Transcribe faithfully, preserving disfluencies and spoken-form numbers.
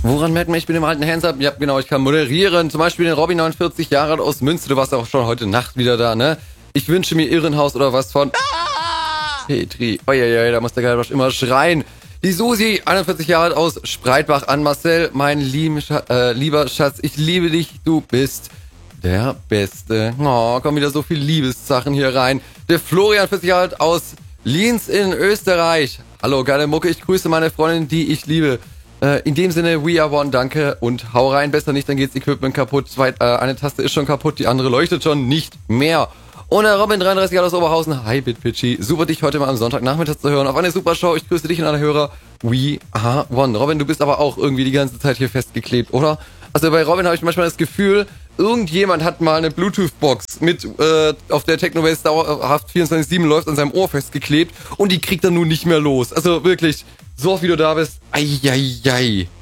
Woran merkt man, ich bin im alten Hands-Up? Ja, genau, ich kann moderieren. Zum Beispiel den Robin, neunundvierzig Jahre alt aus Münster. Du warst auch schon heute Nacht wieder da, ne? Ich wünsche mir Irrenhaus oder was von Petri. Uiuiui, da muss der Geilwasch immer schreien. Die Susi, einundvierzig Jahre alt aus Spreitbach, an Marcel. Mein lieben Scha äh, lieber Schatz, ich liebe dich, du bist der Beste. Oh, kommen wieder so viele Liebessachen hier rein. Der Florian, vierzig Jahre alt aus Lienz in Österreich. Hallo, geile Mucke, ich grüße meine Freundin, die ich liebe. Äh, in dem Sinne, we are one, danke und hau rein. Besser nicht, dann geht's Equipment kaputt. Zweit, äh, eine Taste ist schon kaputt, die andere leuchtet schon nicht mehr. Und der Robin, dreiunddreißig Jahre aus Oberhausen. Hi, BitPitchy. Super, dich heute mal am Sonntagnachmittag zu hören. Auf eine super Show. Ich grüße dich und alle Hörer. We are one. Robin, du bist aber auch irgendwie die ganze Zeit hier festgeklebt, oder? Also bei Robin habe ich manchmal das Gefühl, irgendjemand hat mal eine Bluetooth-Box mit, äh, auf der Technobase dauerhaft vierundzwanzig sieben läuft, an seinem Ohr festgeklebt und die kriegt er nun nicht mehr los. Also wirklich, so oft wie du da bist, ai, ai, ai.